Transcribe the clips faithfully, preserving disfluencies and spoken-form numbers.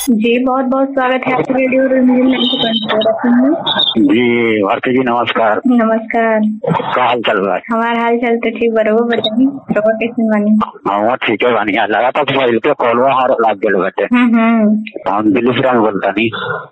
जी, बहुत-बहुत स्वागत है आपका रेडियो में। जी, भारती जी नमस्कार। नमस्कार। का हाल चाल बा? हमार हाल चाल तो ठीक बा, रउआ बताई रउआ कैसन बानी? हाँ ठीक है बानी। लगा था मोबाइल पे कॉलवा हार लाग गइल बाटे। हम्म हम्म हम दिल्ली से बोलतानी।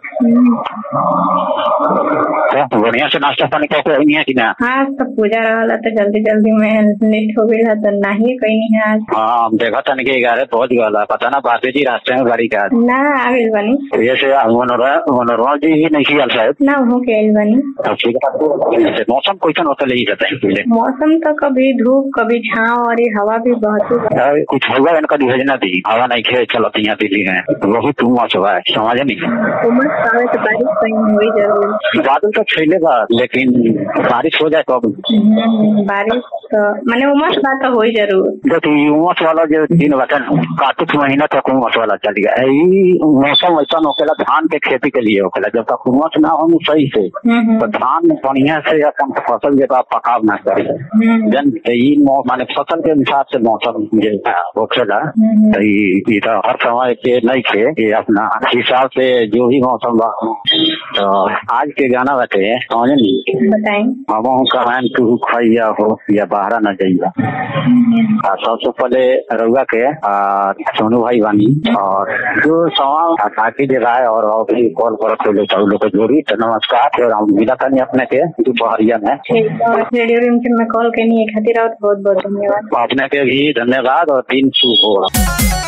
तो बढ़िया से नाश्ता पानी करके आई है कि ना? हाँ, सब पूजा रहला तो जल्दी जल्दी में लेट हो गई तो नहीं कहीं नहीं है आज। हाँ हम देखा था कि ग्यारह पहुंच गया, पता ना भारती जी रास्ते में गाड़ी का ना आ गइल बानी। ये से मनोरमा जी ही नहीं आल शायद ना हो के आइल बानी। तो ठीक है। मौसम कैसन होता ले जाता मौसम तो कभी धूप कभी छाँव और ये हवा भी बहुत है। कुछ होगा इनका योजना दी, हवा नहीं खे चलती यहाँ दिल्ली में बहुत उमस हुआ है, समझ नहीं उमस आवे तो बारिश कहीं हुई जरूर। बादल तो छैलेगा लेकिन बारिश हो जाए तो बारिश तो माने उमस बात तो होई जरूर। देखिए उमस वाला जो दिन बता कार्तिक महीना तक उमस वाला चल गया। यही मौसम ऐसा होकेला धान के खेती के लिए होकेला, जब तक उमस ना हो सही से तो धान बढ़िया से अपन फसल जब पकाव ना करे जन माने फसल के हिसाब से मौसम होकेला तो हर समय के नहीं थे ये अपना हिसाब से जो भी मौसम बा। तो आज के गाना बते समझ नहीं बताएं हम कहन तू खैया हो या बाहर न जाइया। सबसे पहले रउआ के सोनू भाई बानी और जो सवाल काफी दे रहा है और कॉल कर लोग जोड़ी तो नमस्कार और हम मिला था अपने के दोपहरिया में रेडियो रिमझिम में कॉल करनी है खातिर बहुत बहुत धन्यवाद। अपने के भी धन्यवाद और दिन शुभ हो।